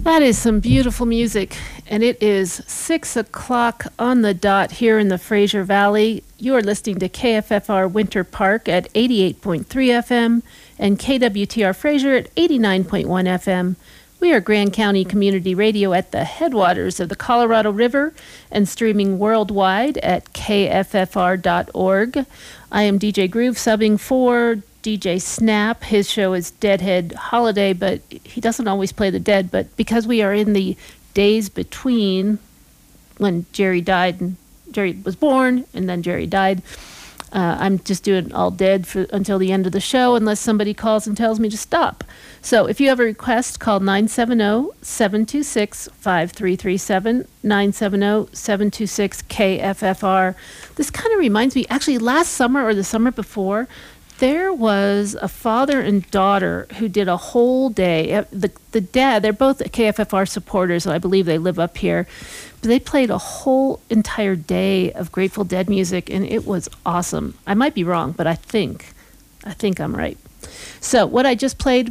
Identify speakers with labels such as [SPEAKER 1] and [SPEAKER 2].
[SPEAKER 1] That is some beautiful music, and it is 6 o'clock on the dot here in the Fraser Valley. You are listening to KFFR Winter Park at 88.3 FM and KWTR Fraser at 89.1 FM. We are Grand County Community Radio at the headwaters of the Colorado River and streaming worldwide at kffr.org. I am DJ Groove, subbing for DJ Snap. His show is Deadhead Holiday, but he doesn't always play the dead. But because we are in the days between when Jerry died and Jerry was born and then Jerry died, I'm just doing all dead until the end of the show unless somebody calls and tells me to stop. So if you have a request, call 970-726-5337, 970-726-KFFR. This kind of reminds me, actually last summer or the summer before, there was a father and daughter who did a whole day. The dad, they're both KFFR supporters, and I believe they live up here. But they played a whole entire day of Grateful Dead music, and it was awesome. I might be wrong, but I think I'm right. So what I just played